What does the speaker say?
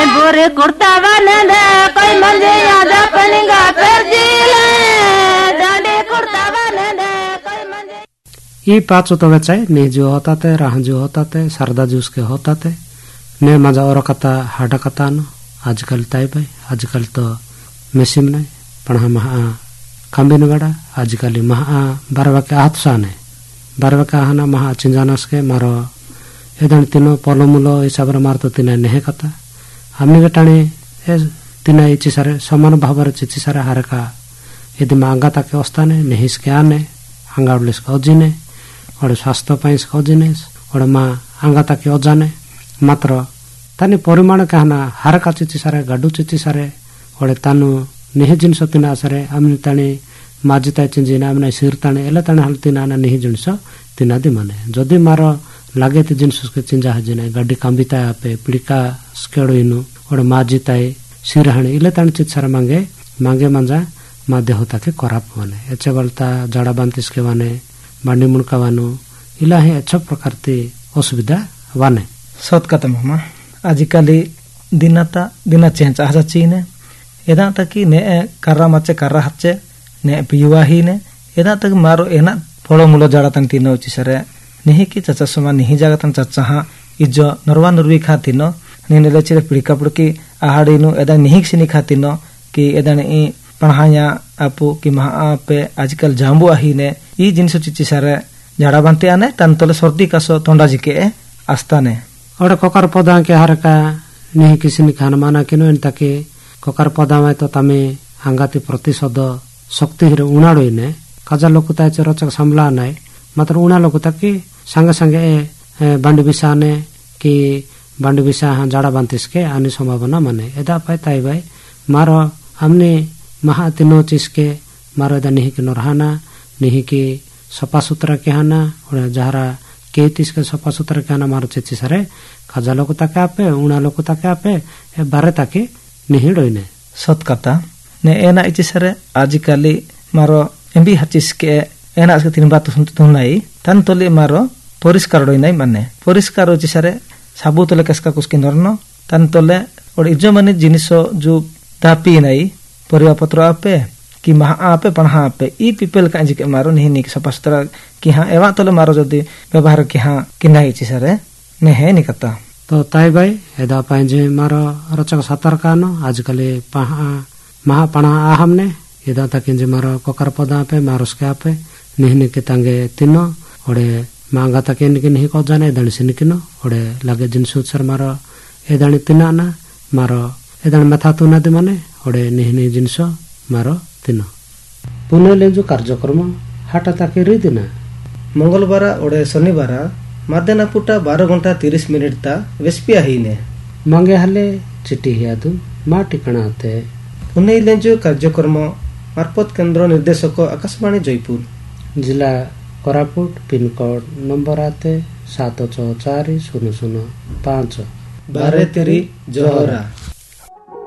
बोरे कुर्ता बने दे कोई मंजे याद पनिंगा पर जिले डांडे कुर्ता बने दे कोई मंजे ये पांचों तो बच्चे ने जो होता थे राह जो होता थे सरदा जूस के होता थे ने मजा और कता हाडा कता न आजकल ताई भाई आजकल तो मेसिम नहीं पढ़ा महा कांबिन गड़ा आजकल महा बारवा के हाथ साने बारवा का हना महा चिंजानस के मारो एदन तीनों पोलो मुलो हिसाब रे मारतो तीना नेहे कता हमने गटाणी ए तीना इची सारे समान भावर चिची सारे हारे का यदि मांगा ताके ओस्ताने नेहिस के आने अंगावलिस का ओजिने और स्वास्थ्य पाइस का ओजिने और मा अंगा ताके ओजाने मात्र तानी परिमाण का हना हारे का चिची सारे गडु चिची सारे और तानु नेहे जिनसो तीना सारे हमने तानी माजिता चिंजिना हमने सिरताने एला ताने हल तीना ना नेहे जिनसो तीना दी माने जदि मारो लागे ते जिनसो के चिंजा हजिने गड्डी कांबिता आपे पिड़का स्केडो इनु और माजिताई सिरहाणे इले ताने चित सारे मांगे मांगे मंजा माध्य होता के कराप माने एचे बलता जड़ा बांतिस के वाने बांडी मुनका वानु इला है अच्छा प्रकार ते असुविधा वाने सत कथा मामा आजिकाली दिना चेंज आजा चीने एदा तकी ने कर्रा मचे कर्रा हच्चे ने पियुवा ही ने एदा तक मारो एना फलो मुलो जड़ा तन तीनो चिसरे नहीं कि चाचा समा नहीं जागा तन चाचा हा इजो नरवा नरवी खातिनो ने नेले चिरे पिड़का पुड़की आहाड़ीनु एदा नहीं सिनी खातिनो कि एदा ने पढ़ाया आपु कि महा पे आजकल जांबू आही ने ई जिनिस चिची सारे जड़ा बांते आने तन तोले सर्दी कासो तोंडा जिके आस्ताने और कोकर पौधा के हर का नहीं किसी ने खाना माना किनो इन ताकि कोकर पौधा में तो तमे अंगाती प्रतिशोध शक्ति हिरे उनाड़ो इने काजा लोकुता चरचक संभला नाय मात्र उना लोकुता की संगे संगे बांडी बिसाने कि बांडी बिसा हाँ जड़ा बांतिस के आने संभावना माने एदा पाए ताई भाई मारो हमने महा तीनों चीज के मारो एदा नहीं कि नरहाना नहीं कि सफा सुथरा के हाना और जहरा के तीस के सफा सुथरा के हाना मारो चिची सारे काजा लोकुता के आपे उना लोकुता के आपे बारे ताकि नहीं डोइने सत कथा ने एना इची सारे आजिकाली मारो एमबी हचिस के एना असके तीन बात तुनाई तन तोले मारो परिष्कार डोइनाई माने परिष्कार इची सारे साबु तोले कसका कुसकी नरनो तन तोले और इजो माने जिनिसो जो तापी नाई परिवा पत्र आपे कि महा आपे पढ़ा आपे ई पीपल का जिके मारो नहीं निक सपस्त्र कि हां एवा तोले मारो जदी व्यवहार कि हां कि नाई इची सारे ने है निकता तो ताई भाई एदा पांजे मारो रचक सतर्कानो आजकल महा पढ़ा हमने एदा तकिन मारो कोकर पौधा पे मारोस के आपे नहीं के तांगे तीनो ओडे मांगा तक इनके नहीं को जाने दण से निकनो ओडे लगे जिनसु सर मारो एदानी तीना ना मारो एदान मथा तो ना दे माने ओडे नहीं जिनसो मारो तीनो पुणे ले जो कार्यक्रम हाटा ताके रे दिना मंगलवार ओडे शनिवार मध्याह्न पुटा 12 घंटा 30 मिनिट ता वेस्पिया हिने मांगे हले चिट्ठी हियादु मा ठिकाना आते पुणे ले जो कार्यक्रम मार्फत केंद्र निर्देशक आकाशवाणी जयपुर जिला कोरापुट पिन कोड नंबर आते 7640005 12 जोहरा।